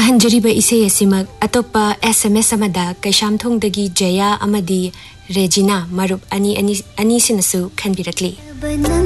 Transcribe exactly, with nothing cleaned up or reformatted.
ꯇꯥꯍꯟꯖꯔꯤꯕ ꯏꯁꯩ ꯑꯁꯤꯃꯛ ꯑꯇꯣꯞꯄ S M S ꯑꯃꯗ ꯀꯩꯁꯥꯝꯊꯣꯡꯗꯒꯤ ꯖꯌꯥ ꯑꯃꯗꯤ ꯔꯦꯖꯤꯅꯥ ꯃꯔꯨꯞ ꯑꯅꯤ ꯑꯅꯤ ꯑꯅꯤꯁꯤꯅꯁꯨ ꯈꯟꯕꯤꯔꯛꯂꯤ꯫